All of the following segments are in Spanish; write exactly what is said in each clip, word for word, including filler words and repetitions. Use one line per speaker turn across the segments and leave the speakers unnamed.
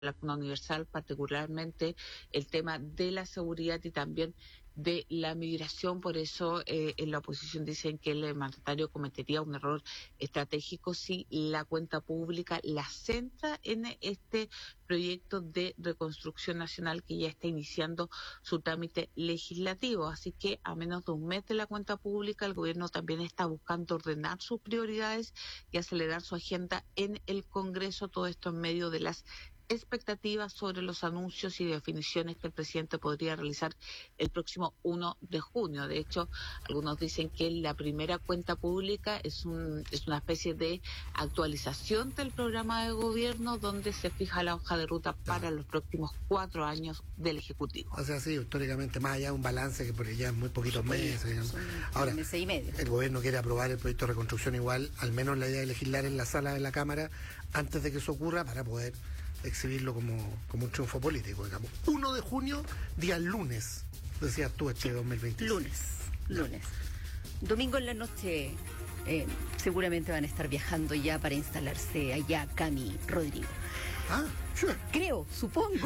la vacuna universal, particularmente el tema de la seguridad y también de la migración. Por eso eh, en la oposición dicen que el mandatario cometería un error estratégico si la cuenta pública la centra en este proyecto de reconstrucción nacional que ya está iniciando su trámite legislativo. Así que a menos de un mes de la cuenta pública, el gobierno también está buscando ordenar sus prioridades y acelerar su agenda en el Congreso. Todo esto en medio de las expectativas sobre los anuncios y definiciones que el presidente podría realizar el próximo primero de junio. De hecho, algunos dicen que la primera cuenta pública es un es una especie de actualización del programa de gobierno donde se fija la hoja de ruta para los próximos cuatro años del Ejecutivo.
O sea, sí, históricamente, más allá de un balance que por ya en muy poquitos meses.
Son
Ahora,
meses y medio.
El gobierno quiere aprobar el proyecto de reconstrucción igual, al menos la idea de legislar en la sala de la Cámara antes de que eso ocurra para poder exhibirlo como, como un triunfo político, digamos. primero de junio, día lunes, decías tú, este dos mil veintiséis.
Lunes, lunes. Domingo en la noche eh, seguramente van a estar viajando ya para instalarse allá Cami Rodrigo.
Ah, sure.
Creo, supongo.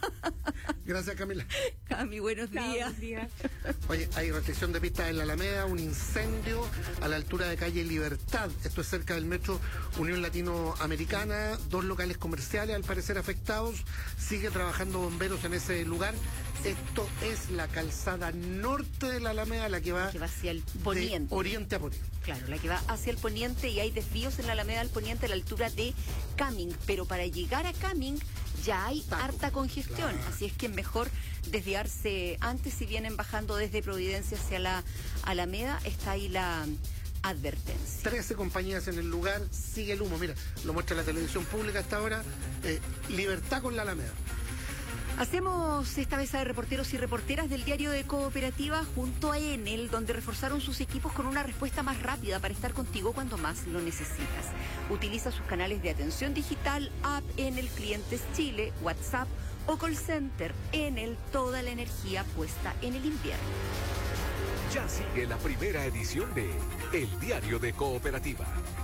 Gracias, Camila.
Cami, buenos días.
Buenos días.
Oye, hay restricción de pistas en la Alameda, un incendio a la altura de calle Libertad. Esto es cerca del metro Unión Latinoamericana. Dos locales comerciales, al parecer, afectados. Sigue trabajando bomberos en ese lugar. Esto es la calzada norte de la Alameda, la que va,
que va hacia el poniente.
De oriente a poniente.
Claro, la que va hacia el poniente, y hay desvíos en la Alameda del Poniente a la altura de Cumming. Pero para llegar a Cumming ya hay Taco. harta congestión. Claro. Así es que es mejor desviarse antes. Si vienen bajando desde Providencia hacia la Alameda, está ahí la advertencia.
Trece compañías en el lugar, sigue el humo. Mira, lo muestra la televisión pública hasta ahora. Eh, libertad con la Alameda.
Hacemos esta mesa de reporteros y reporteras del diario de Cooperativa junto a Enel, donde reforzaron sus equipos con una respuesta más rápida para estar contigo cuando más lo necesitas. Utiliza sus canales de atención digital, app Enel Clientes Chile, WhatsApp o call center. Enel, toda la energía puesta en el invierno.
Ya sigue la primera edición de El Diario de Cooperativa.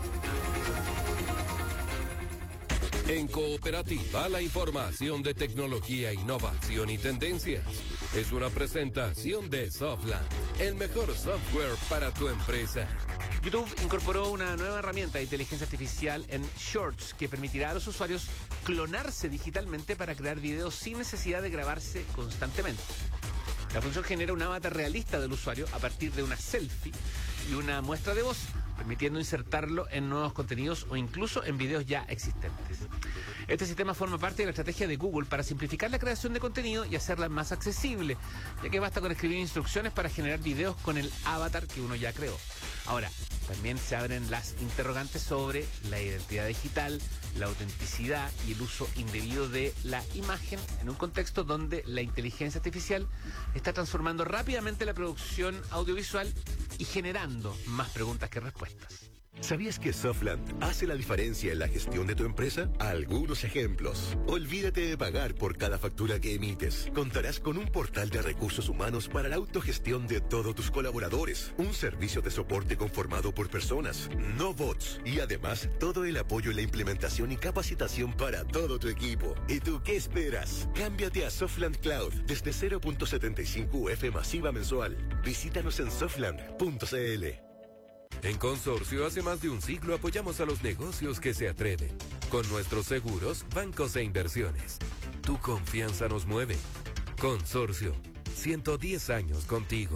En Cooperativa, la información de tecnología, innovación y tendencias. Es una presentación de Softland, el mejor software para tu empresa.
YouTube incorporó una nueva herramienta de inteligencia artificial en Shorts que permitirá a los usuarios clonarse digitalmente para crear videos sin necesidad de grabarse constantemente. La función genera un avatar realista del usuario a partir de una selfie y una muestra de voz, permitiendo insertarlo en nuevos contenidos o incluso en videos ya existentes. Este sistema forma parte de la estrategia de Google para simplificar la creación de contenido y hacerla más accesible, ya que basta con escribir instrucciones para generar videos con el avatar que uno ya creó. Ahora, también se abren las interrogantes sobre la identidad digital, la autenticidad y el uso indebido de la imagen en un contexto donde la inteligencia artificial está transformando rápidamente la producción audiovisual y generando más preguntas que respuestas.
¿Sabías que Softland hace la diferencia en la gestión de tu empresa? Algunos ejemplos. Olvídate de pagar por cada factura que emites. Contarás con un portal de recursos humanos para la autogestión de todos tus colaboradores. Un servicio de soporte conformado por personas, no bots. Y además, todo el apoyo en la implementación y capacitación para todo tu equipo. ¿Y tú qué esperas? Cámbiate a Softland Cloud desde cero punto setenta y cinco U F masiva mensual. Visítanos en softland punto c l.
En Consorcio, hace más de un siglo apoyamos a los negocios que se atreven. Con nuestros seguros, bancos e inversiones. Tu confianza nos mueve. Consorcio, ciento diez años contigo.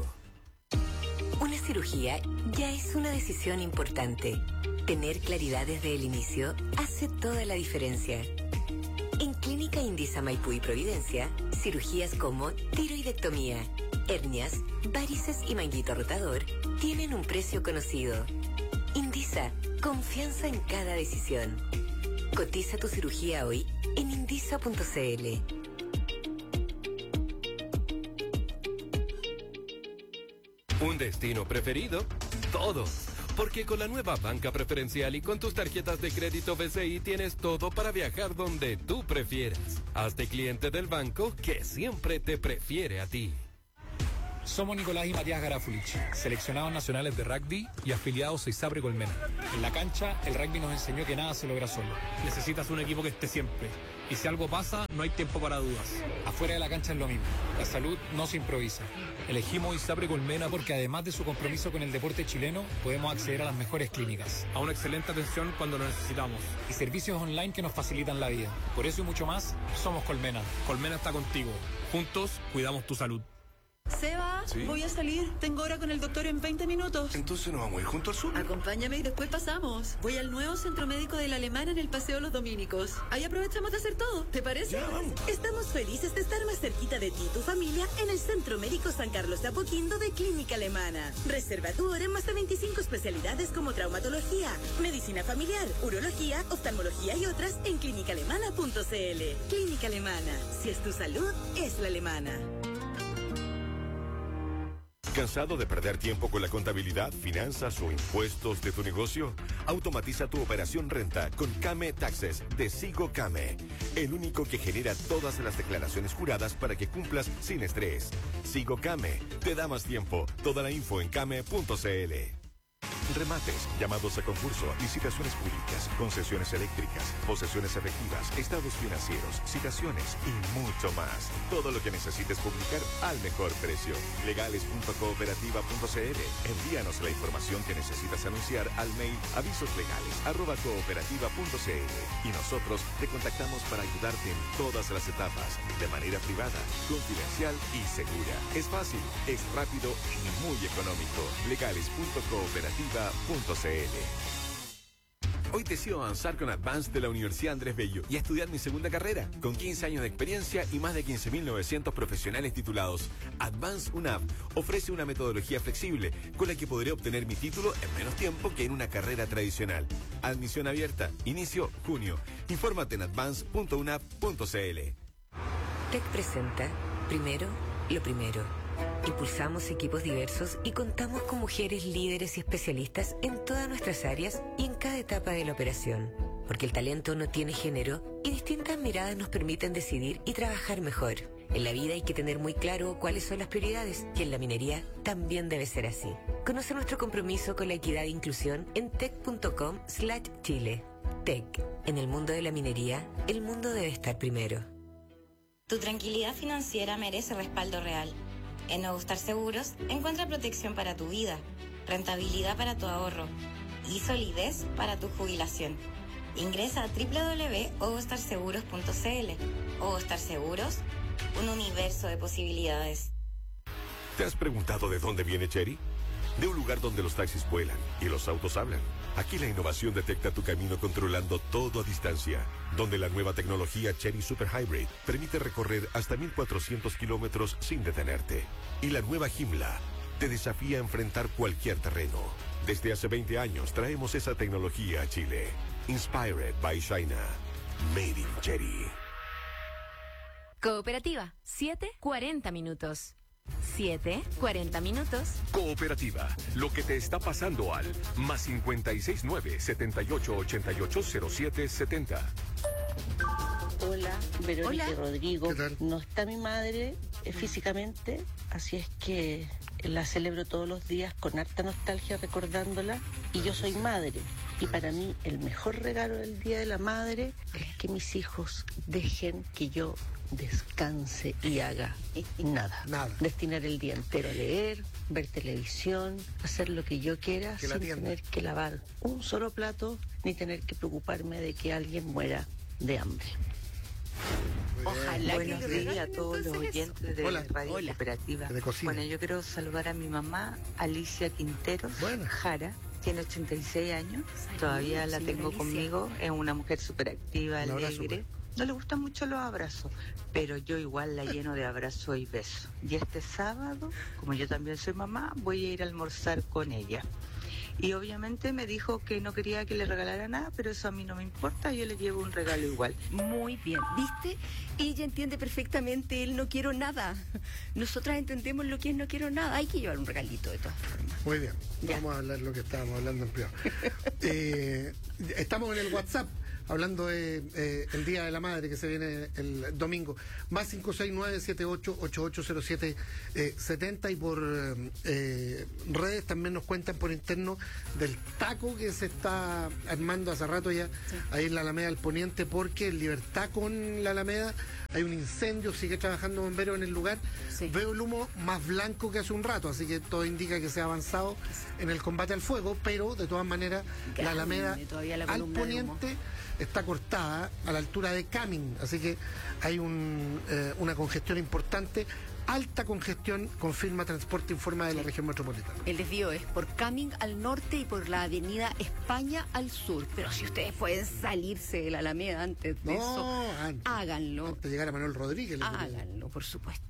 Una cirugía ya es una decisión importante. Tener claridad desde el inicio hace toda la diferencia. En Clínica Indisa Maipú y Providencia, cirugías como tiroidectomía, hernias, varices y manguito rotador tienen un precio conocido. Indisa, confianza en cada decisión. Cotiza tu cirugía hoy en indisa punto c l.
¿Un destino preferido? Todos. Porque con la nueva banca preferencial y con tus tarjetas de crédito B C I tienes todo para viajar donde tú prefieras. Hazte cliente del banco que siempre te prefiere a ti.
Somos Nicolás y Matías Garafulich, seleccionados nacionales de rugby y afiliados a ISAPRE Colmena. En la cancha, el rugby nos enseñó que nada se logra solo. Necesitas un equipo que esté siempre. Y si algo pasa, no hay tiempo para dudas. Afuera de la cancha es lo mismo. La salud no se improvisa. Elegimos ISAPRE Colmena porque además de su compromiso con el deporte chileno, podemos acceder a las mejores clínicas, a una excelente atención cuando lo necesitamos y servicios online que nos facilitan la vida. Por eso y mucho más, somos Colmena. Colmena está contigo. Juntos, cuidamos tu salud.
Seba, ¿sí? Voy a salir. Tengo hora con el doctor en veinte minutos.
Entonces nos vamos a ir junto al sur.
Acompáñame y después pasamos. Voy al nuevo centro médico de la Alemana en el Paseo Los Dominicos. Ahí aprovechamos de hacer todo. ¿Te parece?
Ya, vamos.
Estamos felices de estar más cerquita de ti y tu familia en el Centro Médico San Carlos de Apoquindo de Clínica Alemana. Reserva tu hora en más de veinticinco especialidades como traumatología, medicina familiar, urología, oftalmología y otras en clínica alemana punto c l. Clínica Alemana. Si es tu salud, es la alemana.
¿Cansado de perder tiempo con la contabilidad, finanzas o impuestos de tu negocio? Automatiza tu operación renta con Came Taxes de Sigo Came, el único que genera todas las declaraciones juradas para que cumplas sin estrés. Sigo Came, te da más tiempo. Toda la info en came punto c l. Remates, llamados a concurso, licitaciones públicas, concesiones eléctricas, posesiones efectivas, estados financieros, citaciones y mucho más. Todo lo que necesites publicar al mejor precio. legales punto cooperativa punto c l. Envíanos la información que necesitas anunciar al mail avisoslegales arroba cooperativa punto c l y nosotros te contactamos para ayudarte en todas las etapas, de manera privada, confidencial y segura. Es fácil, es rápido y muy económico. legales punto cooperativa punto c l.
Hoy decido avanzar con Advance de la Universidad Andrés Bello y estudiar mi segunda carrera. Con quince años de experiencia y más de quince mil novecientos profesionales titulados, Advance U N A V ofrece una metodología flexible con la que podré obtener mi título en menos tiempo que en una carrera tradicional. Admisión abierta. Inicio junio. Infórmate en advance punto u n a v punto c l.
T E C presenta Primero, lo primero. Impulsamos equipos diversos y contamos con mujeres líderes y especialistas en todas nuestras áreas y en cada etapa de la operación. Porque el talento no tiene género y distintas miradas nos permiten decidir y trabajar mejor. En la vida hay que tener muy claro cuáles son las prioridades y en la minería también debe ser así. Conoce nuestro compromiso con la equidad e inclusión en tec punto com slash chile. T E C. En el mundo de la minería, el mundo debe estar primero.
Tu tranquilidad financiera merece respaldo real. En Nuevo Star Seguros encuentra protección para tu vida, rentabilidad para tu ahorro y solidez para tu jubilación. Ingresa a doble u doble u doble u punto ovostar seguros punto c l. Ovostar Seguros, un universo de posibilidades.
¿Te has preguntado de dónde viene Chery? De un lugar donde los taxis vuelan y los autos hablan. Aquí la innovación detecta tu camino controlando todo a distancia. Donde la nueva tecnología Chery Super Hybrid permite recorrer hasta mil cuatrocientos kilómetros sin detenerte. Y la nueva Joomla te desafía a enfrentar cualquier terreno. Desde hace veinte años traemos esa tecnología a Chile. Inspired by China. Made in Chery.
Cooperativa, siete cuarenta minutos. siete cuarenta minutos.
Cooperativa, lo que te está pasando al más cincuenta y seis nueve, setenta y ocho, ochenta y ocho, cero siete, setenta.
Hola, Verónica
Hola.
y Rodrigo. No está mi madre eh, físicamente, así es que la celebro todos los días con harta nostalgia recordándola. Y yo soy madre. Y para mí el mejor regalo del Día de la Madre es que mis hijos dejen que yo descanse y haga nada.
Nada.
Destinar el día entero a leer, ver televisión, hacer lo que yo quiera
Que la
sin
atienda.
tener que lavar un solo plato ni tener que preocuparme de que alguien muera de hambre.
Ojalá
Buenos
que le
días
regalen
a todos los
entonces eso.
oyentes de
Hola.
Radio
Hola.
Cooperativa.
De cocina.
Bueno, yo quiero saludar a mi mamá, Alicia Quinteros Jara. Tiene ochenta y seis años. Todavía la
señora
tengo
Alicia.
conmigo. Es una mujer súper activa,
Un abrazo,
alegre. No le gustan mucho los abrazos, pero yo igual la lleno de abrazos y besos. Y este sábado, como yo también soy mamá, voy a ir a almorzar con ella. Y obviamente me dijo que no quería que le regalara nada, pero eso a mí no me importa, yo le llevo un regalo igual.
Muy bien, ¿viste? Ella entiende perfectamente el no quiero nada. Nosotras entendemos lo que es no quiero nada. Hay que llevar un regalito de todas formas.
Muy bien,
Ya.
vamos a hablar lo que estábamos hablando en privado. Eh, estamos en el WhatsApp. hablando de eh, el Día de la Madre que se viene el domingo. Más cinco seis nueve siete ocho ocho ocho cero siete setenta y por eh, redes también nos cuentan por interno del taco que se está armando hace rato ya, sí, ahí en la Alameda del Poniente, porque en Libertad con la Alameda hay un incendio, sigue trabajando bomberos en el lugar. Sí. Veo el humo más blanco que hace un rato, así que todo indica que se ha avanzado en el combate al fuego, pero de todas maneras Grande, la Alameda la al Poniente está cortada a la altura de Camin, así que hay un, eh, una congestión importante. Alta congestión, confirma Transporte Informa de la región metropolitana.
El desvío es por Camin al norte y por la avenida España al sur. Pero si ustedes pueden salirse de la Alameda antes de
no,
eso,
antes,
háganlo.
Antes de llegar a Manuel Rodríguez.
Háganlo, por supuesto.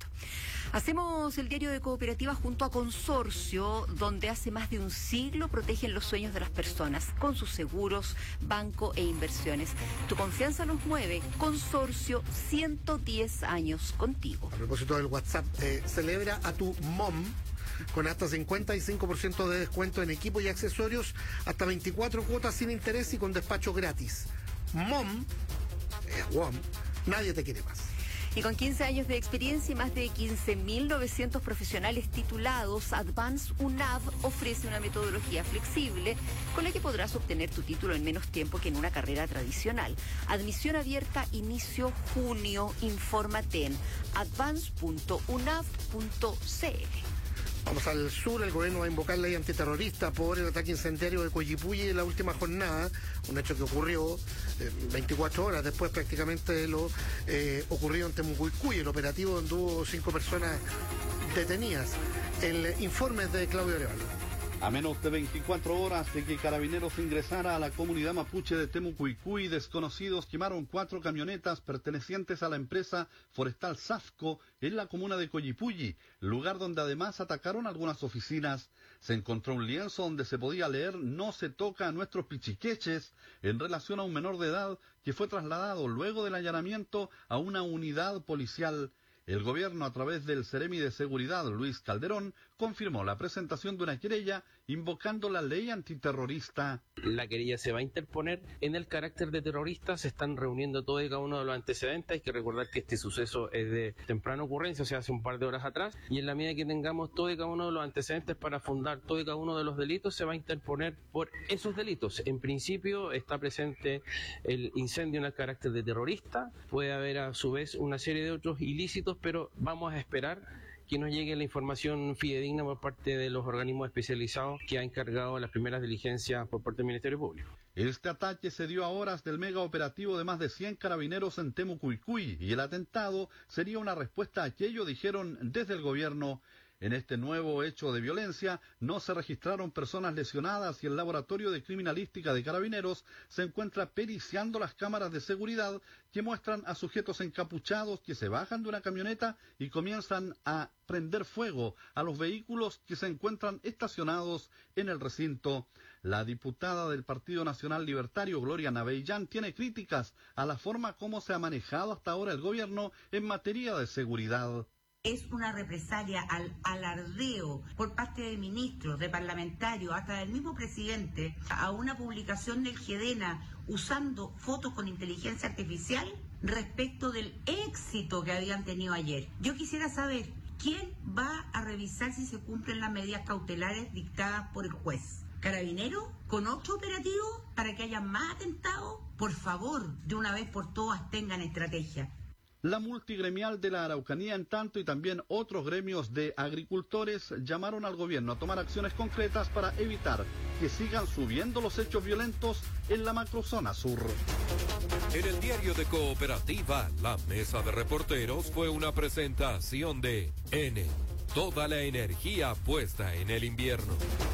Hacemos el diario de cooperativa junto a Consorcio, donde hace más de un siglo protegen los sueños de las personas con sus seguros, banco e inversiones. Tu confianza nos mueve. Consorcio, ciento diez años contigo.
A propósito del WhatsApp, eh, celebra a tu mom con hasta cincuenta y cinco por ciento de descuento en equipo y accesorios, hasta veinticuatro cuotas sin interés y con despacho gratis. Mom, eh, WOM, nadie te quiere más.
Y con quince años de experiencia y más de quince mil novecientos profesionales titulados, Advance U N A V ofrece una metodología flexible con la que podrás obtener tu título en menos tiempo que en una carrera tradicional. Admisión abierta, inicio junio. Infórmate en advance punto unav punto c l.
Vamos al sur. El gobierno va a invocar ley antiterrorista por el ataque incendiario de Coyipulli en la última jornada, un hecho que ocurrió eh, veinticuatro horas después prácticamente de lo eh, ocurrido en Temucuicui. El operativo donde hubo cinco personas detenidas. El informe es de Claudio Arevalo.
A menos de veinticuatro horas de que Carabineros ingresara a la comunidad mapuche de Temucuicui, desconocidos quemaron cuatro camionetas pertenecientes a la empresa forestal Safco en la comuna de Coyipulli, lugar donde además atacaron algunas oficinas. Se encontró un lienzo donde se podía leer "No se toca a nuestros pichiqueches" en relación a un menor de edad que fue trasladado luego del allanamiento a una unidad policial. El gobierno, a través del Seremi de Seguridad, Luis Calderón, confirmó la presentación de una querella invocando la ley antiterrorista.
La querella se va a interponer en el carácter de terrorista. Se están reuniendo todos y cada uno de los antecedentes. Hay que recordar que este suceso es de temprana ocurrencia, o sea, hace un par de horas atrás. Y en la medida que tengamos todos y cada uno de los antecedentes para fundar todo y cada uno de los delitos, se va a interponer por esos delitos. En principio está presente el incendio en el carácter de terrorista. Puede haber a su vez una serie de otros ilícitos, pero vamos a esperar que nos llegue la información fidedigna por parte de los organismos especializados que ha encargado las primeras diligencias por parte del Ministerio Público.
Este ataque se dio a horas del mega operativo de más de cien carabineros en Temucuicui y el atentado sería una respuesta a aquello, dijeron desde el gobierno. En este nuevo hecho de violencia no se registraron personas lesionadas y el laboratorio de criminalística de Carabineros se encuentra periciando las cámaras de seguridad que muestran a sujetos encapuchados que se bajan de una camioneta y comienzan a prender fuego a los vehículos que se encuentran estacionados en el recinto. La diputada del Partido Nacional Libertario, Gloria Navellán, tiene críticas a la forma como se ha manejado hasta ahora el gobierno en materia de seguridad.
Es una represalia al alardeo por parte de ministros, de parlamentarios, hasta del mismo presidente, a una publicación del GEDENA usando fotos con inteligencia artificial respecto del éxito que habían tenido ayer. Yo quisiera saber, ¿quién va a revisar si se cumplen las medidas cautelares dictadas por el juez? ¿Carabinero? ¿Con otro operativo para que haya más atentados? Por favor, de una vez por todas tengan estrategia.
La multigremial de la Araucanía, en tanto, y también otros gremios de agricultores llamaron al gobierno a tomar acciones concretas para evitar que sigan subiendo los hechos violentos en la macrozona sur.
En el diario de Cooperativa, la mesa de reporteros fue una presentación de N. Toda la energía puesta en el invierno.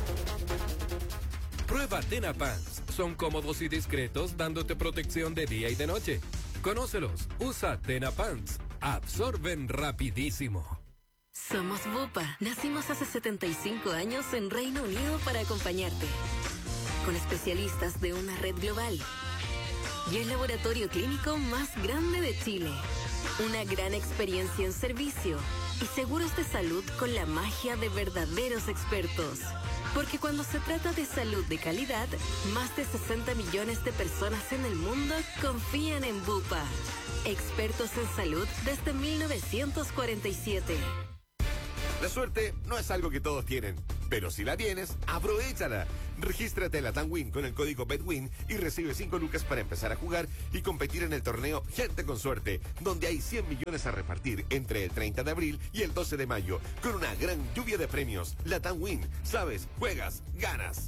Prueba Tena Pants. Son cómodos y discretos, dándote protección de día y de noche. Conócelos, usa Tena Pants, absorben rapidísimo.
Somos Bupa, nacimos hace setenta y cinco años en Reino Unido para acompañarte. Con especialistas de una red global y el laboratorio clínico más grande de Chile. Una gran experiencia en servicio y seguros de salud con la magia de verdaderos expertos. Porque cuando se trata de salud de calidad, más de sesenta millones de personas en el mundo confían en Bupa. Expertos en salud desde mil novecientos cuarenta y siete.
La suerte no es algo que todos tienen, pero si la tienes, aprovéchala. Regístrate en la TANWIN con el código BETWIN y recibe cinco lucas para empezar a jugar y competir en el torneo Gente con Suerte, donde hay cien millones a repartir entre el treinta de abril y el doce de mayo, con una gran lluvia de premios. La TANWIN, sabes, juegas, ganas.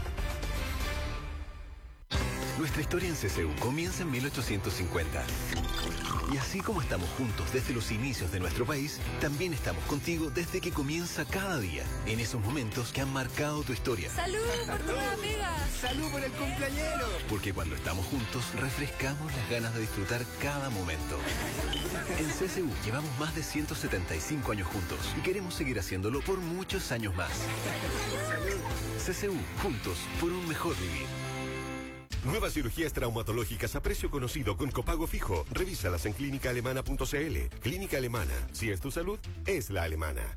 Nuestra historia en C C U comienza en mil ochocientos cincuenta. Y así como estamos juntos desde los inicios de nuestro país, también estamos contigo desde que comienza cada día, en esos momentos que han marcado tu historia.
¡Salud por tu nueva pega!
¡Salud por el cumpleañero! Porque cuando estamos juntos, refrescamos las ganas de disfrutar cada momento. En C C U llevamos más de ciento setenta y cinco años juntos y queremos seguir haciéndolo por muchos años más. C C U, juntos por un mejor vivir.
Nuevas cirugías traumatológicas a precio conocido con copago fijo. Revísalas en clínica alemana punto c l. Clínica Alemana. Si es tu salud, es la alemana.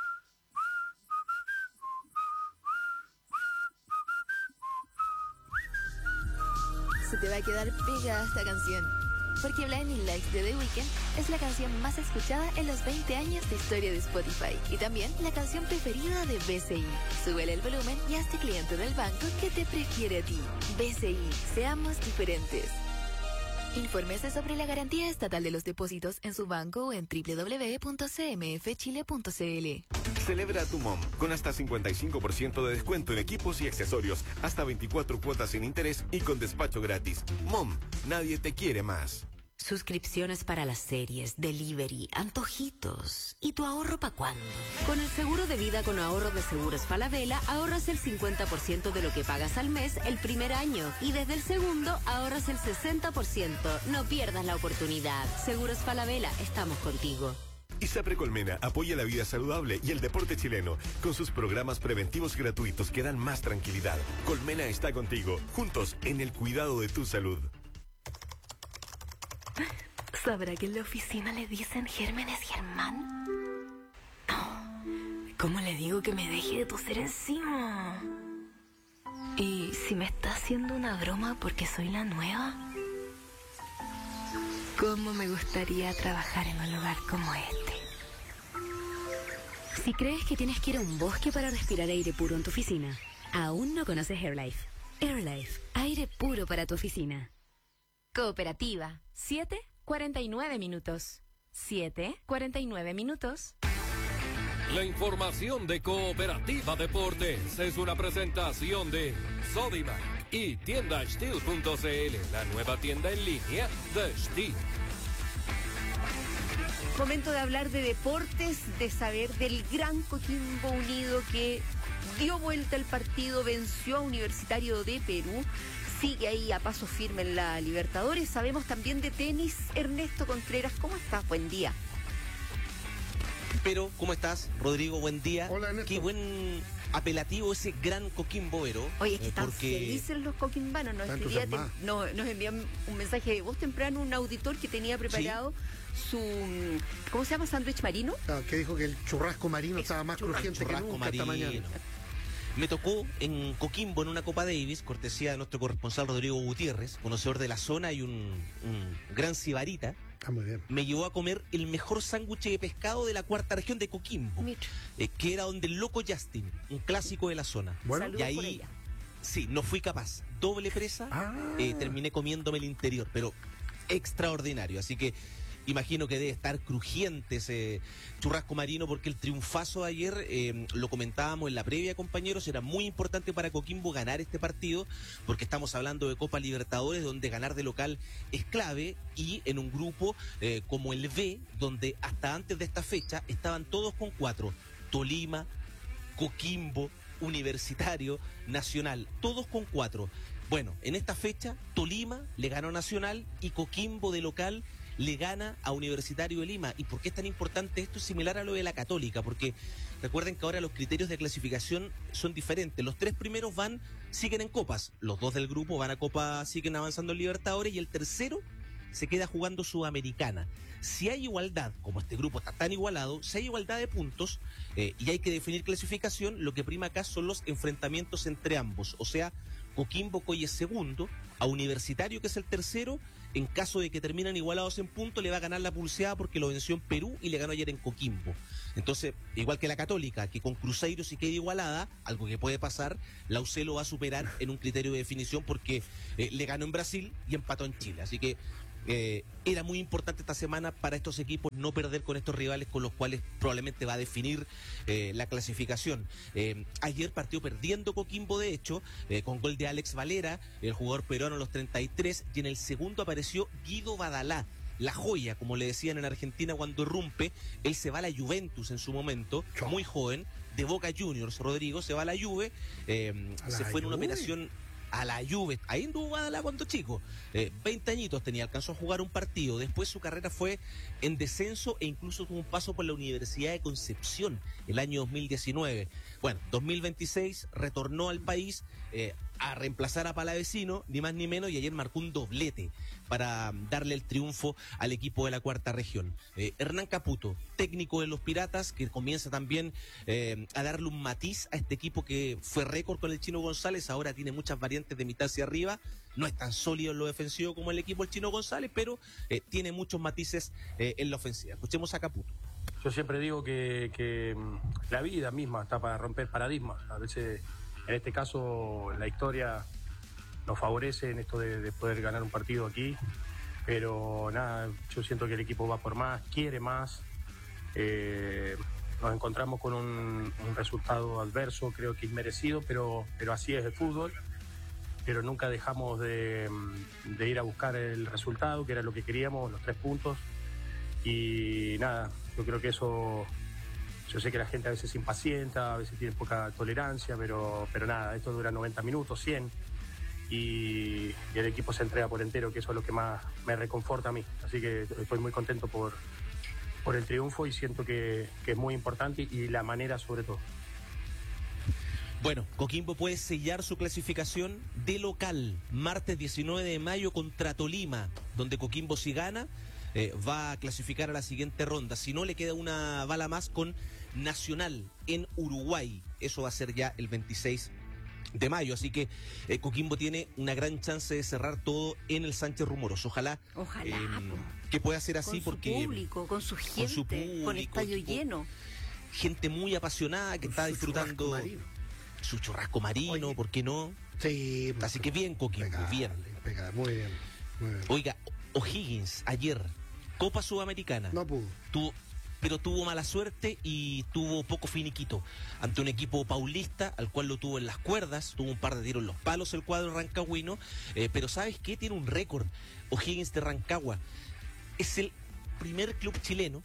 Se te va a quedar pegada esta canción. Porque Blinding Lights de The Weeknd es la canción más escuchada en los veinte años de historia de Spotify. Y también la canción preferida de B C I. Súbele el volumen y hazte cliente del banco que te prefiere a ti. B C I, seamos diferentes. Infórmese sobre la garantía estatal de los depósitos en su banco o en doble u doble u doble u punto c m f chile punto c l.
Celebra a tu mom con hasta cincuenta y cinco por ciento de descuento en equipos y accesorios, hasta veinticuatro cuotas sin interés y con despacho gratis. Mom, nadie te quiere más.
Suscripciones para las series, delivery, antojitos. ¿Y tu ahorro para cuándo? Con el seguro de vida con ahorro de Seguros Falabella ahorras el cincuenta por ciento de lo que pagas al mes el primer año y desde el segundo ahorras el sesenta por ciento. No pierdas la oportunidad. Seguros Falabella, estamos contigo.
ISAPRE Colmena apoya la vida saludable y el deporte chileno con sus programas preventivos gratuitos que dan más tranquilidad. Colmena está contigo, juntos en el cuidado de tu salud.
¿Sabrá que en la oficina le dicen Gérmenes Germán? No. ¿Cómo le digo que me deje de toser encima? ¿Y si me está haciendo una broma porque soy la nueva? ¿Cómo me gustaría trabajar en un lugar como este?
Si crees que tienes que ir a un bosque para respirar aire puro en tu oficina, aún no conoces AirLife. AirLife, aire puro para tu oficina.
Cooperativa, siete cuarenta y nueve minutos. siete cuarenta y nueve minutos.
La información de Cooperativa Deportes es una presentación de Sodimac y tienda Steel punto c l, la nueva tienda en línea de Steel.
Momento de hablar de deportes, de saber del gran Coquimbo Unido que dio vuelta al partido, venció a Universitario de Perú. Sigue ahí a paso firme en la Libertadores. Sabemos también de tenis. Ernesto Contreras, ¿cómo estás? Buen día.
Pero, ¿cómo estás, Rodrigo? Buen día.
Hola, Ernesto.
Qué buen apelativo ese gran Coquimbo Vero.
Oye, es que
eh,
están
porque...
felices los coquimbanos. Nos, escribía, te, no, nos envían un mensaje de voz temprano, un auditor que tenía preparado ¿Sí? su, ¿cómo se llama? ¿Sándwich marino?
Ah, que dijo que el churrasco marino es estaba más crujiente que nunca
marino.
esta mañana.
Me tocó en Coquimbo, en una Copa Davis, cortesía de nuestro corresponsal Rodrigo Gutiérrez, conocedor de la zona y un, un gran sibarita.
Ah, muy bien.
Me llevó a comer el mejor sándwich de pescado de la cuarta región de Coquimbo, eh, que era donde el Loco Justin, un clásico de la zona.
Bueno,
y ahí, sí, no fui capaz. Doble presa, ah. eh, terminé comiéndome el interior, pero extraordinario. Así que imagino que debe estar crujiente ese churrasco marino, porque el triunfazo de ayer, eh, lo comentábamos en la previa, compañeros, era muy importante para Coquimbo ganar este partido, porque estamos hablando de Copa Libertadores, donde ganar de local es clave, y en un grupo eh, como el B, donde hasta antes de esta fecha estaban todos con cuatro: Tolima, Coquimbo, Universitario, Nacional, todos con cuatro. Bueno, en esta fecha, Tolima le ganó a Nacional y Coquimbo de local le gana a Universitario de Lima. ¿Y por qué es tan importante esto? Es similar a lo de la Católica, porque recuerden que ahora los criterios de clasificación son diferentes. Los tres primeros van, siguen en copas. Los dos del grupo van a Copa, siguen avanzando en Libertadores, y el tercero se queda jugando Sudamericana. Si hay igualdad, como este grupo está tan igualado, si hay igualdad de puntos eh, y hay que definir clasificación, lo que prima acá son los enfrentamientos entre ambos. O sea, Coquimbo Coy es segundo, a Universitario, que es el tercero, en caso de que terminan igualados en puntos, le va a ganar la pulseada porque lo venció en Perú y le ganó ayer en Coquimbo. Entonces, igual que la Católica, que con Cruzeiro si queda igualada, algo que puede pasar, la U C lo va a superar en un criterio de definición porque eh, le ganó en Brasil y empató en Chile. Así que eh, era muy importante esta semana para estos equipos no perder con estos rivales con los cuales probablemente va a definir eh, la clasificación. Eh, ayer partió perdiendo Coquimbo, de hecho, eh, con gol de Alex Valera, el jugador peruano a los treinta y tres, y en el segundo apareció Guido Badalá, la joya, como le decían en Argentina cuando irrumpe. Él se va a la Juventus en su momento, muy joven, de Boca Juniors. Rodrigo se va a la Juve, eh, se fue en una operación a la Juve, ahí anduvo Guadalajara cuando chico, eh, veinte añitos tenía, alcanzó a jugar un partido, después su carrera fue en descenso e incluso tuvo un paso por la Universidad de Concepción el año dos mil diecinueve. Bueno, dos mil veintiséis retornó al país eh, a reemplazar a Palavecino, ni más ni menos, y ayer marcó un doblete para darle el triunfo al equipo de la cuarta región. Eh, Hernán Caputo, técnico de los Piratas, que comienza también eh, a darle un matiz a este equipo que fue récord con el Chino González, ahora tiene muchas variantes de mitad hacia arriba, no es tan sólido en lo defensivo como el equipo del Chino González, pero eh, tiene muchos matices eh, en la ofensiva. Escuchemos a Caputo.
Yo siempre digo que, que la vida misma está para romper paradigmas. A veces, en este caso, la historia nos favorece en esto de, de poder ganar un partido aquí, pero nada, yo siento que el equipo va por más, quiere más. Eh, nos encontramos con un, un resultado adverso, creo que inmerecido, pero, pero así es el fútbol. Pero nunca dejamos de, de ir a buscar el resultado, que era lo que queríamos, los tres puntos. Y nada, yo creo que eso, yo sé que la gente a veces se impacienta, a veces tiene poca tolerancia, pero, pero nada, esto dura noventa minutos, cien, y, y el equipo se entrega por entero, que eso es lo que más me reconforta a mí. Así que estoy muy contento por, por el triunfo y siento que, que es muy importante y la manera sobre todo.
Bueno, Coquimbo puede sellar su clasificación de local, martes diecinueve de mayo contra Tolima, donde Coquimbo si gana, eh, va a clasificar a la siguiente ronda. Si no, le queda una bala más con Nacional en Uruguay. Eso va a ser ya el veintiséis de mayo, así que eh, Coquimbo tiene una gran chance de cerrar todo en el Sánchez Rumoroso. Ojalá,
Ojalá
eh, que pueda ser así,
con
porque
su público, con su gente, con, su público, con estadio equipo, lleno.
Gente muy apasionada que está disfrutando su churrasco marino, oye, ¿por qué no?
Sí.
Así que bien, Coquimbo, impecable, bien.
Impecable, muy bien, muy bien.
Oiga, O'Higgins, ayer, Copa Sudamericana.
No pudo.
Tuvo, pero tuvo mala suerte y tuvo poco finiquito ante un equipo paulista al cual lo tuvo en las cuerdas, tuvo un par de tiros en los palos el cuadro rancagüino, eh, pero ¿sabes qué? Tiene un récord, O'Higgins de Rancagua. Es el primer club chileno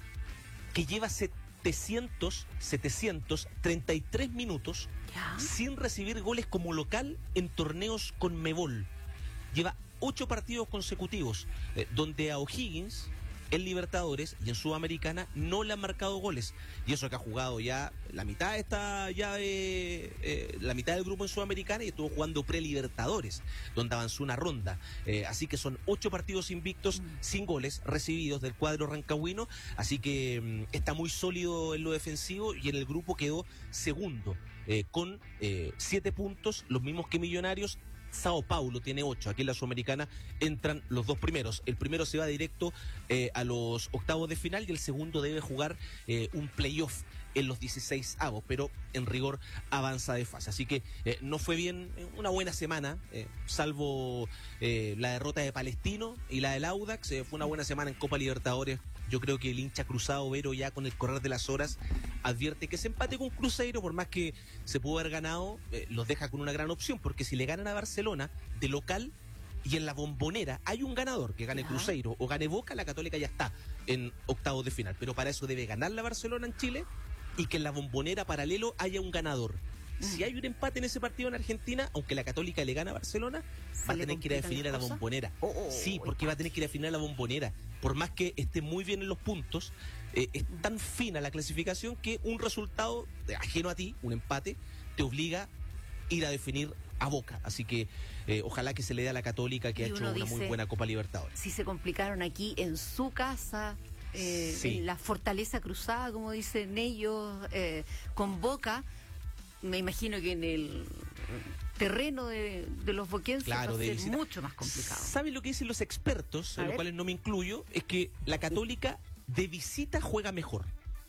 que lleva setecientos, setecientos treinta y tres minutos ¿Ya? sin recibir goles como local en torneos Conmebol. Lleva ocho partidos consecutivos eh, donde a O'Higgins en Libertadores y en Sudamericana no le han marcado goles, y eso que ha jugado ya la mitad está ya de, eh, la mitad del grupo en Sudamericana y estuvo jugando pre-Libertadores donde avanzó una ronda, eh, así que son ocho partidos invictos mm. sin goles recibidos del cuadro rancagüino, así que mm, está muy sólido en lo defensivo y en el grupo quedó segundo eh, con eh, siete puntos, los mismos que Millonarios. Sao Paulo tiene ocho, aquí en la Sudamericana entran los dos primeros, el primero se va directo eh, a los octavos de final y el segundo debe jugar eh, un playoff en los dieciséis avos, pero en rigor avanza de fase, así que eh, no fue bien, una buena semana, eh, salvo eh, la derrota de Palestino y la del Audax, eh, fue una buena semana en Copa Libertadores. Yo creo que el hincha cruzado Vero ya con el correr de las horas advierte que ese empate con Cruzeiro, por más que se pudo haber ganado, eh, los deja con una gran opción, porque si le ganan a Barcelona de local y en la Bombonera hay un ganador, que gane Cruzeiro o gane Boca, la Católica ya está en octavos de final, pero para eso debe ganar la Barcelona en Chile y que en la Bombonera paralelo haya un ganador. Si hay un empate en ese partido en Argentina, aunque la Católica le gana a Barcelona, va a tener que ir a definir a la Bombonera. Oh, oh, sí, porque va a tener que ir a definir a la Bombonera. Por más que esté muy bien en los puntos, eh, es tan fina la clasificación que un resultado ajeno a ti, un empate, te obliga a ir a definir a Boca. Así que eh, ojalá que se le dé a la Católica, que
Y
ha hecho
uno
una
dice,
muy buena Copa Libertadores.
Si se complicaron aquí en su casa, eh,
Sí.
en la fortaleza cruzada, como dicen ellos, eh, con Boca, me imagino que en el terreno de, de los boquenses
Claro,
va a
de
ser
visita.
mucho más complicado.
¿Saben lo que dicen los expertos,
A
en los
ver.
cuales no me incluyo? Es que la Católica de visita juega mejor.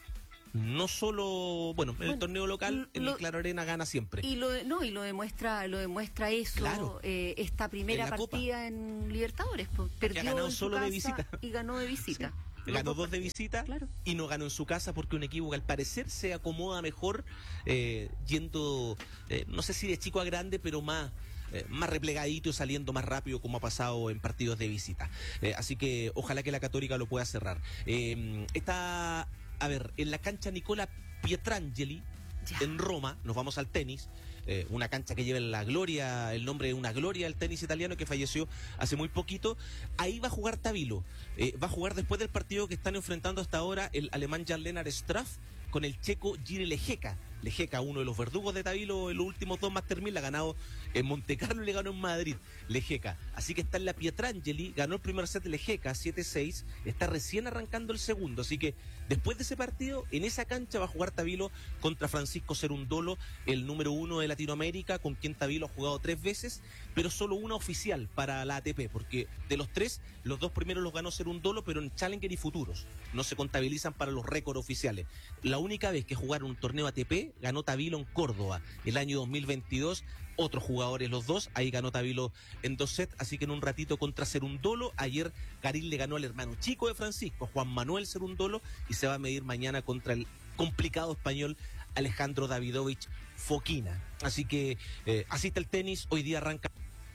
No solo, bueno, en el
Bueno,
torneo local, en
lo-
el Claro Arena gana siempre.
Y lo de- no y lo demuestra lo demuestra eso
Claro.
eh, esta primera
En la Copa.
partida en Libertadores, pues, perdió
ganado
en su
solo de
casa
visita.
y ganó de visita. Los
Ganó
dos
dos de
partidos.
visita
Claro.
y no ganó en su casa porque un equipo que al parecer se acomoda mejor eh, yendo, eh, no sé si de chico a grande, pero más, eh, más replegadito y saliendo más rápido como ha pasado en partidos de visita. Eh, así que ojalá que la Católica lo pueda cerrar. Eh, está, a ver, en la cancha Nicola Pietrangeli, en Roma, nos vamos al tenis. Eh, una cancha que lleva la gloria, el nombre de una gloria del tenis italiano que falleció hace muy poquito. Ahí va a jugar Tabilo. Eh, va a jugar después del partido que están enfrentando hasta ahora el alemán Jan-Lennart Straff con el checo Jiri Lejeka. Lejeka, uno de los verdugos de Tabilo en los últimos dos Master mil, ha ganado en Monte Carlo y le ganó en Madrid, Lejeka. Así que está en la Pietrangeli, ganó el primer set Lejeka, siete seis, está recién arrancando el segundo, así que después de ese partido, en esa cancha va a jugar Tabilo contra Francisco Cerundolo, el número uno de Latinoamérica, con quien Tabilo ha jugado tres veces, pero solo una oficial para la A T P, porque de los tres, los dos primeros los ganó Cerundolo, pero en Challenger y Futuros, no se contabilizan para los récords oficiales. La única vez que jugaron un torneo A T P, ganó Tabilo en Córdoba, el año dos mil veintidós, otros jugadores los dos, ahí ganó Tabilo en dos sets, así que en un ratito contra Cerundolo. Ayer Garín le ganó al hermano chico de Francisco, Juan Manuel Cerundolo, y se va a medir mañana contra el complicado español Alejandro Davidovich Fokina. Así que eh, así está el tenis, hoy día arranca.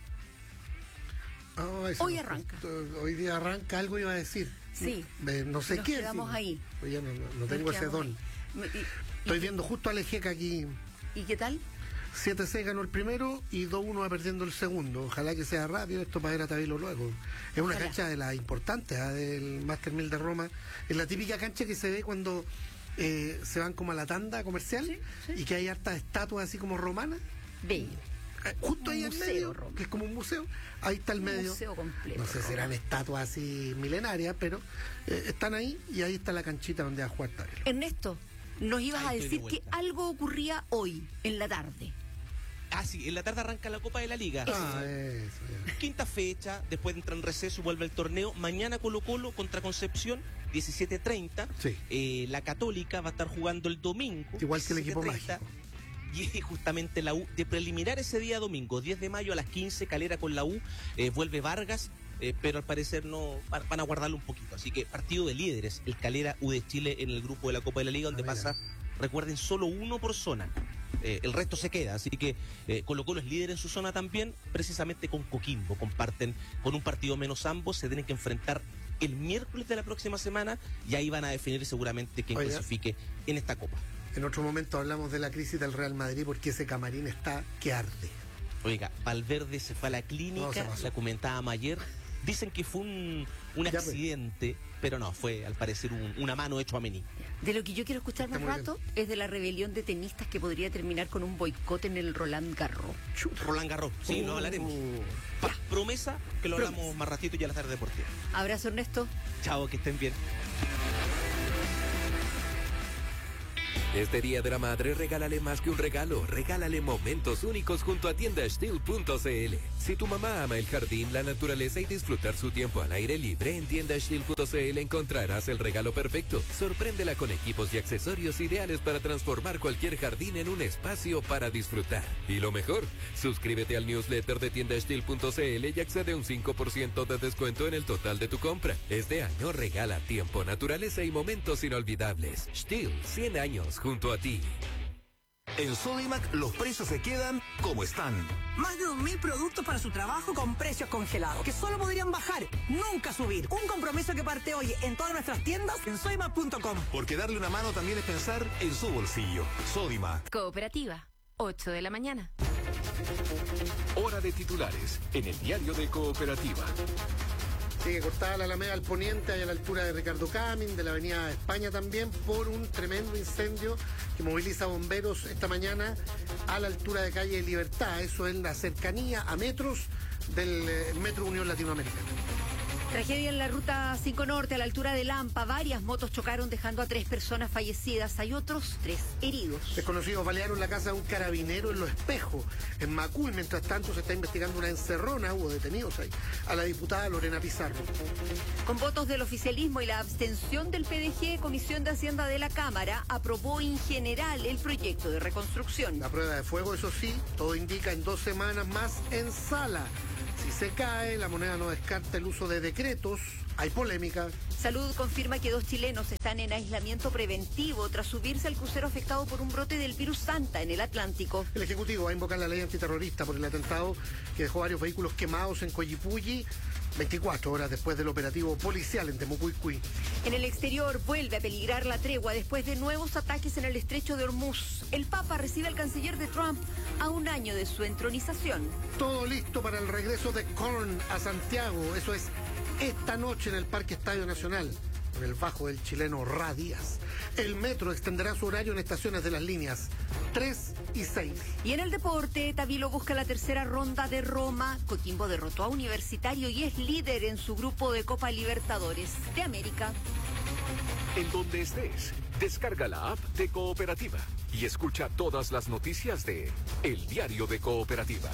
Oh, eso
Hoy
no-
arranca.
Hoy día arranca, algo iba a decir.
Sí.
Eh, no sé
Nos
qué.
quedamos
sí.
ahí.
Pues ya no, no- no tengo
Nos
ese
quedamos
don.
ahí. ¿Y,
Estoy viendo justo a Lejeca aquí.
y qué tal?
siete seis ganó el primero y dos uno va perdiendo el segundo. Ojalá que sea rápido esto para ver a Tabilo luego. Es una
Ojalá.
cancha de las importantes, ¿ah? Del Master mil de Roma. Es la típica cancha que se ve cuando eh, se van como a la tanda comercial y que hay hartas estatuas así como romanas.
Bello.
Eh, Justo ahí
Un
en
museo,
medio,
Roma.
que es como un museo. Ahí está el
Un
medio.
museo completo,
No sé si
Roma.
eran estatuas así milenarias, pero eh, están ahí y ahí está la canchita donde va a jugar Tabilo.
Ernesto, nos ibas
Ahí
a
estoy de
decir que
vuelta.
algo ocurría hoy, en la tarde.
Ah, sí, en la tarde arranca la Copa de la Liga.
Ah, eso, ya.
Quinta fecha, después entra en receso, vuelve el torneo. Mañana Colo Colo contra Concepción, diecisiete treinta.
Sí.
Eh, la Católica va a estar jugando el domingo.
Igual que el equipo
diecisiete treinta. Y justamente la U, de preliminar ese día domingo, diez de mayo a las quince, Calera con la U, eh, vuelve Vargas, eh, pero al parecer no va- van a guardarlo un poquito. Así que partido de líderes, el Calera U de Chile en el grupo de la Copa de la Liga, donde
Ah, mira.
pasa, recuerden, solo uno por zona. Eh, el resto se queda, así que eh, Colo Colo es líder en su zona también, precisamente con Coquimbo, comparten con un partido menos ambos, se tienen que enfrentar el miércoles de la próxima semana y ahí van a definir seguramente quién
Oiga.
clasifique en esta Copa.
En otro momento hablamos de la crisis del Real Madrid porque ese camarín está que arde.
Oiga, Valverde se fue a la
No,
clínica,
se pasó.
la comentábamos ayer. Dicen que fue un, un
Ya, pues.
accidente, pero no, fue al parecer un- una mano hecho a Mení.
De lo que yo quiero escuchar más
Está muy
rato es de la rebelión de tenistas que podría terminar con un boicot en el Roland Garros.
Roland Garros, sí, lo hablaremos. Pa- promesa que lo hablamos
Promesa.
más ratito y a la tarde deportiva.
Abrazo, Ernesto.
Chao, que estén bien.
Este Día de la Madre, regálale más que un regalo, regálale momentos únicos junto a tienda steel punto c l. Si tu mamá ama el jardín, la naturaleza y disfrutar su tiempo al aire libre, en tienda steel punto c l encontrarás el regalo perfecto. Sorpréndela con equipos y accesorios ideales para transformar cualquier jardín en un espacio para disfrutar. Y lo mejor, suscríbete al newsletter de tienda steel punto c l y accede a un cinco por ciento de descuento en el total de tu compra. Este año regala tiempo, naturaleza y momentos inolvidables. Steel, cien años junto a ti.
En Sodimac los precios se quedan como están.
Más de dos mil productos para su trabajo con precios congelados, que solo podrían bajar, nunca subir. Un compromiso que parte hoy en todas nuestras tiendas en sodimac punto com.
Porque darle una mano también es pensar en su bolsillo. Sodimac.
Cooperativa, ocho de la mañana.
Hora de titulares en el diario de Cooperativa.
Sigue cortada la Alameda al poniente, ahí a la altura de Ricardo Camin, de la Avenida España también, por un tremendo incendio que moviliza bomberos esta mañana a la altura de calle Libertad. Eso en la cercanía a metros del eh, Metro Unión Latinoamericana.
Tragedia en la ruta cinco Norte, a la altura de Lampa. Varias motos chocaron dejando a tres personas fallecidas. Hay otros tres heridos.
Desconocidos balearon la casa de un carabinero en Los Espejos, en Macul. Mientras tanto se está investigando una encerrona, hubo detenidos ahí, a la diputada Lorena Pizarro.
Con votos del oficialismo y la abstención del P D G, Comisión de Hacienda de la Cámara aprobó en general el proyecto de reconstrucción.
La prueba de fuego, eso sí, todo indica en dos semanas más en sala. Si se cae, la moneda no descarta el uso de decretos. Hay polémica.
Salud confirma que dos chilenos están en aislamiento preventivo tras subirse al crucero afectado por un brote del virus Santa en el Atlántico.
El Ejecutivo va a invocar la ley antiterrorista por el atentado que dejó varios vehículos quemados en Coyipulli, veinticuatro horas después del operativo policial en Temucuicui.
En el exterior vuelve a peligrar la tregua después de nuevos ataques en el estrecho de Hormuz. El Papa recibe al canciller de Trump a un año de su entronización.
Todo listo para el regreso de Korn a Santiago. Eso es esta noche en el Parque Estadio Nacional, con el bajo del chileno Ra Díaz. El metro extenderá su horario en estaciones de las líneas tres y seis.
Y en el deporte, Tabilo busca la tercera ronda de Roma. Coquimbo derrotó a Universitario y es líder en su grupo de Copa Libertadores de América.
En donde estés, descarga la app de Cooperativa y escucha todas las noticias de El Diario de Cooperativa.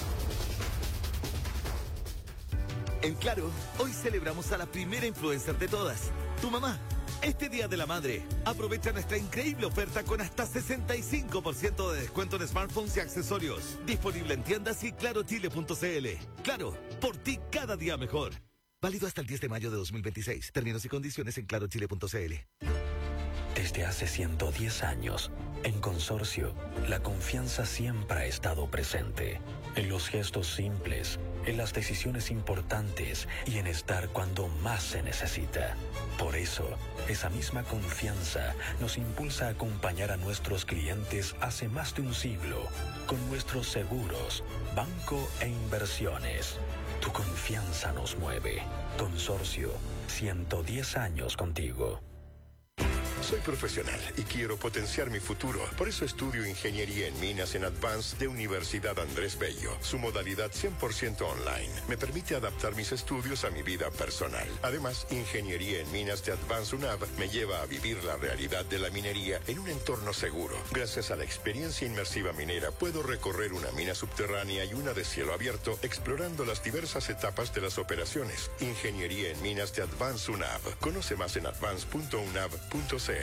En Claro, hoy celebramos a la primera influencer de todas, tu mamá. Este Día de la Madre, aprovecha nuestra increíble oferta con hasta sesenta y cinco por ciento de descuento en smartphones y accesorios. Disponible en tiendas y claro chile punto c l. Claro, por ti cada día mejor. Válido hasta el diez de mayo de dos mil veintiséis. Términos y condiciones en claro chile punto c l.
Desde hace ciento diez años, en Consorcio, la confianza siempre ha estado presente. En los gestos simples, en las decisiones importantes y en estar cuando más se necesita. Por eso, esa misma confianza nos impulsa a acompañar a nuestros clientes hace más de un siglo con nuestros seguros, banco e inversiones. Tu confianza nos mueve. Consorcio, ciento diez años contigo.
Soy profesional y quiero potenciar mi futuro. Por eso estudio Ingeniería en Minas en Advance de Universidad Andrés Bello. Su modalidad cien por ciento online me permite adaptar mis estudios a mi vida personal. Además, Ingeniería en Minas de Advance UNAV me lleva a vivir la realidad de la minería en un entorno seguro. Gracias a la experiencia inmersiva minera, puedo recorrer una mina subterránea y una de cielo abierto, explorando las diversas etapas de las operaciones. Ingeniería en Minas de Advance UNAV. Conoce más en advance punto unav punto c l.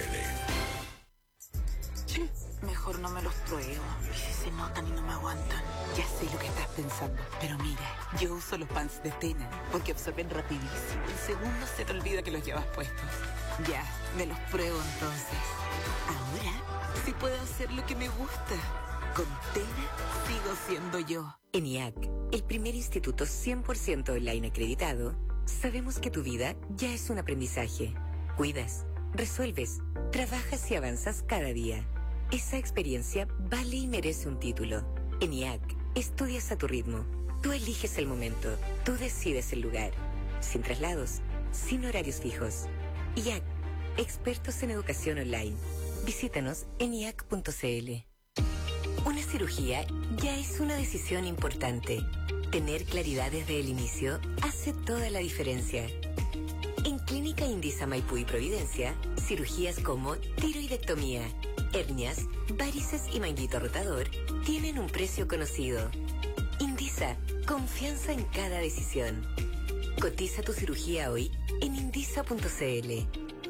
Mejor no me los pruebo. Y si se notan y no me aguantan. Ya sé lo que estás pensando. Pero mira, yo uso los pants de Tena porque absorben rapidísimo. En segundos se te olvida que los llevas puestos. Ya, me los pruebo entonces. Ahora sí puedo hacer lo que me gusta. Con Tena sigo siendo yo.
En I A C, el primer instituto cien por ciento online acreditado, sabemos que tu vida ya es un aprendizaje. Cuidas, resuelves, trabajas y avanzas cada día. Esa experiencia vale y merece un título. En I A C, estudias a tu ritmo. Tú eliges el momento. Tú decides el lugar. Sin traslados, sin horarios fijos. I A C, expertos en educación online. Visítanos en i a c punto c l. Una cirugía ya es una decisión importante. Tener claridad desde el inicio hace toda la diferencia. En Clínica Indisa Maipú y Providencia, cirugías como tiroidectomía, hernias, varices y manguito rotador tienen un precio conocido. Indisa, confianza en cada decisión. Cotiza tu cirugía hoy en indisa punto c l.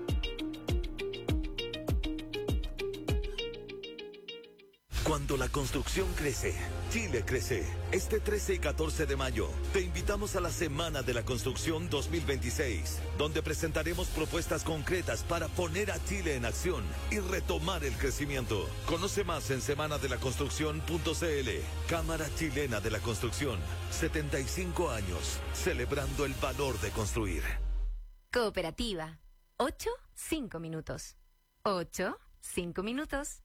Cuando la construcción crece, Chile crece. Este trece y catorce de mayo, te invitamos a la Semana de la Construcción dos mil veintiséis, donde presentaremos propuestas concretas para poner a Chile en acción y retomar el crecimiento. Conoce más en semana de la construcción punto c l. Cámara Chilena de la Construcción, setenta y cinco años, celebrando el valor de construir.
Cooperativa. Ocho, cinco minutos. Ocho, cinco minutos.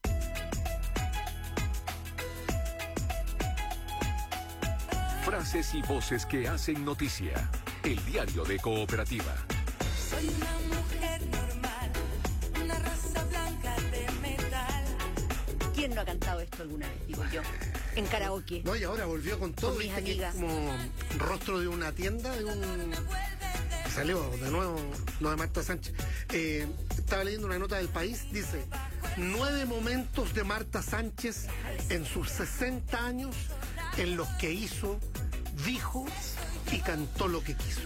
Frases y voces que hacen noticia. El diario de Cooperativa.
Soy una mujer normal, una raza blanca de metal.
¿Quién no ha cantado esto alguna vez, digo yo? En karaoke.
No, y ahora volvió con todo.
Con mis
¿viste? Que es
amigas.
como rostro de una tienda, de un... Salió de nuevo lo de Marta Sánchez. Eh, estaba leyendo una nota del País, dice, nueve momentos de Marta Sánchez en sus sesenta años en los que hizo, dijo y cantó lo que quiso.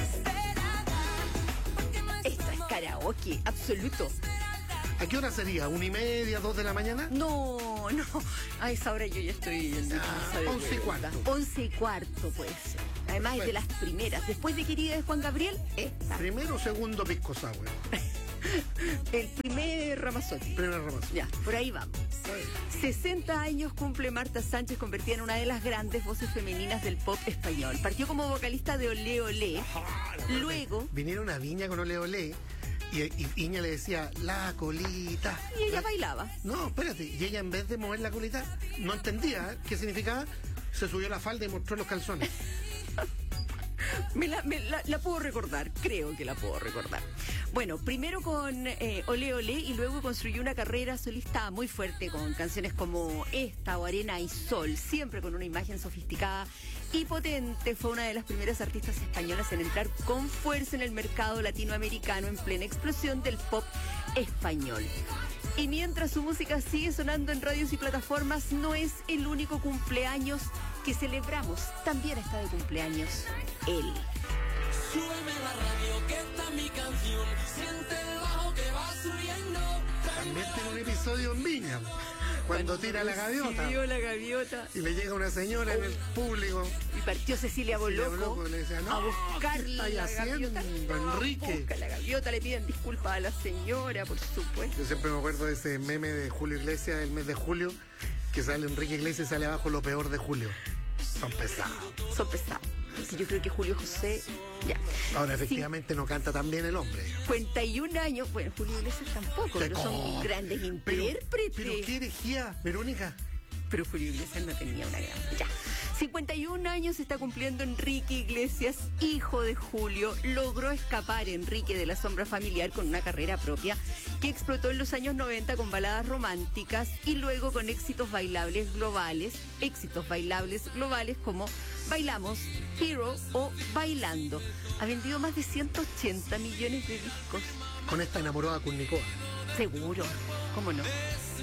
Esto es karaoke, absoluto.
¿A qué hora sería? ¿Una y media, dos de la mañana?
No, no. A esa hora yo ya estoy en mi casa de
once y
vuelta.
cuarto.
Once y cuarto, pues. Además es de las primeras. Después de Querida de Juan Gabriel, esta.
Primero o segundo Pisco Sour.
El primer Ramazotti.
Primer Ramazotti.
Ya, por ahí vamos. sesenta años cumple Marta Sánchez, convertida en una de las grandes voces femeninas del pop español. Partió como vocalista de Olé Olé. Luego...
Vinieron a Viña con Olé Olé. Y, y Iña le decía, la colita.
Y ella
la...
bailaba.
No, espérate. Y ella, en vez de mover la colita, no entendía qué significaba. Se subió la falda y mostró los calzones.
Me la, me la, la puedo recordar, creo que la puedo recordar. Bueno, primero con eh, Olé Olé y luego construyó una carrera solista muy fuerte con canciones como esta o Arena y Sol, siempre con una imagen sofisticada y potente. Fue una de las primeras artistas españolas en entrar con fuerza en el mercado latinoamericano en plena explosión del pop español. Y mientras su música sigue sonando en radios y plataformas, no es el único cumpleaños que celebramos. También está de cumpleaños él.
Súbeme la radio que está mi canción. Siente el bajo que va subiendo.
También tiene un episodio en Viña. Cuando tira la gaviota.
Recibió la gaviota.
Y le llega una señora en el público.
Y partió Cecilia Boloco,
Cecilia Boloco le decía, no,
a buscar
¿qué
la
estáis
gaviota.
haciendo,
No,
Enrique?
busca la gaviota, le piden disculpas a la señora, por supuesto.
Yo siempre me acuerdo de ese meme de Julio Iglesias, el mes de julio, que sale Enrique Iglesias y sale abajo lo peor de julio. Son pesados.
Son pesados. Porque yo creo que Julio José, ya.
Ahora, efectivamente, sí. No canta tan bien el hombre.
cincuenta y un años, bueno, Julio Iglesias tampoco, pero son oh, grandes intérpretes.
Pero, pero qué herejía, Verónica.
Pero Julio Iglesias no tenía una gran... Ya. cincuenta y un años está cumpliendo Enrique Iglesias, hijo de Julio. Logró escapar Enrique de la sombra familiar con una carrera propia que explotó en los años noventa con baladas románticas y luego con éxitos bailables globales, éxitos bailables globales como Bailamos, Hero o Bailando. Ha vendido más de ciento ochenta millones de discos.
Con esta enamoró a Kurnikova.
Seguro, ¿cómo no?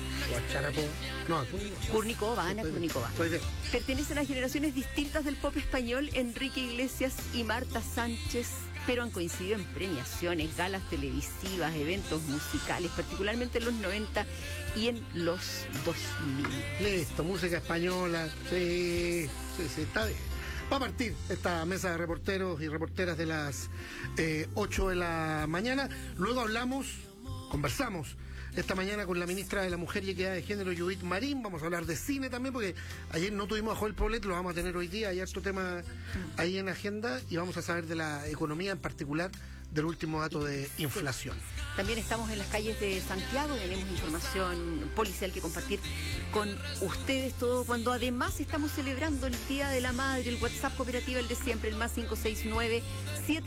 No,
Kurnikova, Ana Kurnikova. Pertenecen a generaciones distintas del pop español, Enrique Iglesias y Marta Sánchez, pero han coincidido en premiaciones, galas televisivas, eventos musicales, particularmente en los noventa y en los dos mil.
Listo, música española, sí, sí, sí, está bien. Va a partir esta mesa de reporteros y reporteras de las eh, ocho de la mañana. Luego hablamos, conversamos esta mañana con la ministra de la Mujer y Equidad de Género, Judith Marín. Vamos a hablar de cine también, porque ayer no tuvimos a Joel Poblet, lo vamos a tener hoy día. Hay otro tema ahí en agenda y vamos a saber de la economía, en particular del último dato de inflación.
También estamos en las calles de Santiago, tenemos información policial que compartir con ustedes, todo cuando además estamos celebrando el Día de la Madre, el WhatsApp Cooperativa, el de siempre, el más cinco seis nueve, siete